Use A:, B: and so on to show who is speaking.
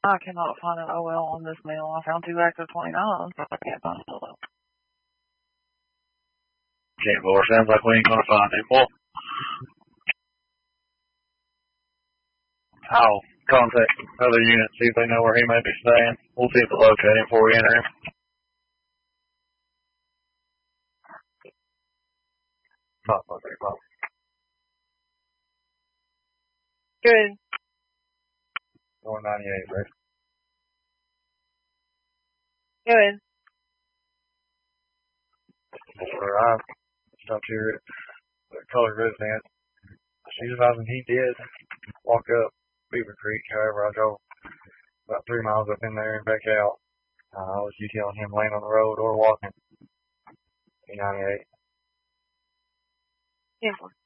A: I cannot find an OL on this mail. I found 2 active 29s, but I can't find an OL.
B: Okay, boy, sounds like we ain't gonna find him. Well, I'll contact other units, see if they know where he may be staying. We'll see if we locate him before we enter him.
A: Good.
B: 498, right?
A: Good.
B: I stopped here at the colored residence. She's advising he did walk up Beaver Creek. However, I drove about 3 miles up in there and back out. Was you telling him laying on the road or walking? 98.
A: 10-4.